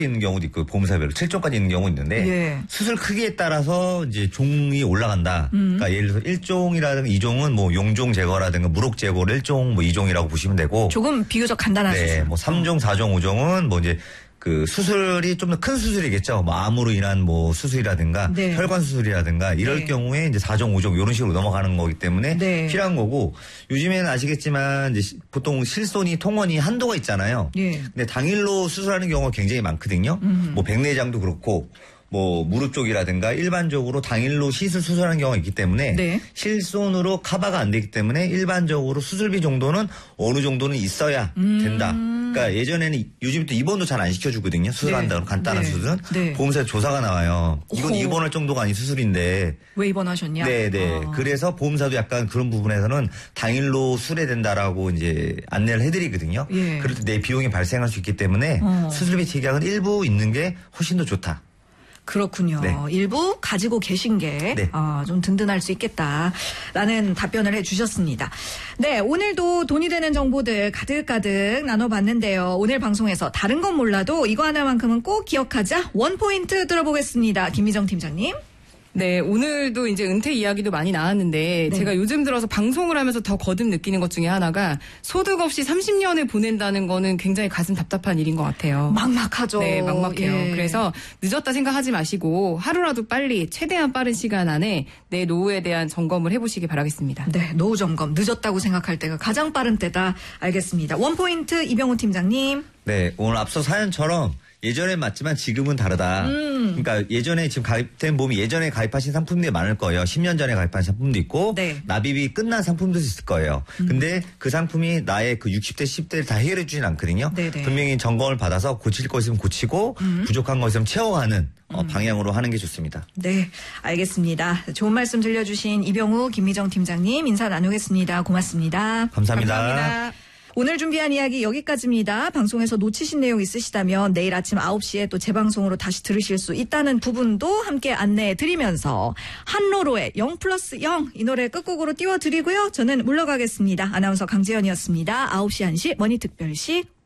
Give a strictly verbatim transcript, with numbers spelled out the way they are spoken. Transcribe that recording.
있는 경우도 있고 보험사별로 칠 종까지 있는 경우 있는데 예. 수술 크기에 따라서 이제 종이 올라간다. 음. 그러니까 예를 들어서 일 종이라든가 이 종은 뭐 용종 제거라든가 무록 제거를 일 종, 뭐 이 종이라고 보시면 되고. 조금 비교적 간단한 네, 수술. 뭐 삼 종, 사 종, 오 종은 뭐 이제 그 수술이 좀 더 큰 수술이겠죠. 뭐 암으로 인한 뭐 수술이라든가 네. 혈관 수술이라든가 이럴 네. 경우에 이제 사 종, 오 종 이런 식으로 넘어가는 거기 때문에 네. 필요한 거고 요즘에는 아시겠지만 이제 보통 실손이 통원이 한도가 있잖아요. 예. 근데 당일로 수술하는 경우가 굉장히 많거든요. 음. 뭐 백내장도 그렇고 뭐 무릎 쪽이라든가 일반적으로 당일로 시술 수술하는 경우가 있기 때문에 네. 실손으로 커버가 안 되기 때문에 일반적으로 수술비 정도는 어느 정도는 있어야 음. 된다. 그러니까 예전에는 요즘부터 입원도 잘 안 시켜주거든요. 수술한다고 네. 간단한 네. 수술은 네. 보험사에 조사가 나와요. 이건 오호. 입원할 정도가 아닌 수술인데. 왜 입원하셨냐? 네네. 아. 그래서 보험사도 약간 그런 부분에서는 당일로 수뢰된다라고 이제 안내를 해드리거든요. 예. 그럴 때 내 비용이 발생할 수 있기 때문에 어. 수술비 체계약은 일부 있는 게 훨씬 더 좋다. 그렇군요. 네. 일부 가지고 계신 게 네. 어, 좀 든든할 수 있겠다라는 답변을 해주셨습니다. 네, 오늘도 돈이 되는 정보들 가득가득 나눠봤는데요. 오늘 방송에서 다른 건 몰라도 이거 하나만큼은 꼭 기억하자. 원포인트 들어보겠습니다. 김미정 팀장님. 네, 오늘도 이제 은퇴 이야기도 많이 나왔는데 네. 제가 요즘 들어서 방송을 하면서 더 거듭 느끼는 것 중에 하나가 소득 없이 삼십 년을 보낸다는 거는 굉장히 가슴 답답한 일인 것 같아요. 막막하죠. 네, 막막해요. 예. 그래서 늦었다 생각하지 마시고 하루라도 빨리 최대한 빠른 시간 안에 내 노후에 대한 점검을 해보시기 바라겠습니다. 네, 노후 점검 늦었다고 생각할 때가 가장 빠른 때다. 알겠습니다. 원포인트 이병훈 팀장님. 네, 오늘 앞서 사연처럼 예전엔 맞지만 지금은 다르다. 음. 그러니까 예전에 지금 가입된 보험이 예전에 가입하신 상품들이 많을 거예요. 십 년 전에 가입한 상품도 있고 네. 납입이 끝난 상품도 있을 거예요. 음. 근데 그 상품이 나의 그 육십 대, 십 대를 다 해결해 주진 않거든요. 네네. 분명히 점검을 받아서 고칠 거 있으면 고치고 음. 부족한 거 있으면 채워가는 어, 방향으로 하는 게 좋습니다. 네, 알겠습니다. 좋은 말씀 들려주신 이병우, 김미정 팀장님 인사 나누겠습니다. 고맙습니다. 감사합니다. 감사합니다. 오늘 준비한 이야기 여기까지입니다. 방송에서 놓치신 내용 있으시다면 내일 아침 아홉 시에 또 재방송으로 다시 들으실 수 있다는 부분도 함께 안내해 드리면서 한로로의 영 플러스 영 이 노래 끝곡으로 띄워드리고요. 저는 물러가겠습니다. 아나운서 강재현이었습니다. 아홉 시 한 시 머니특별시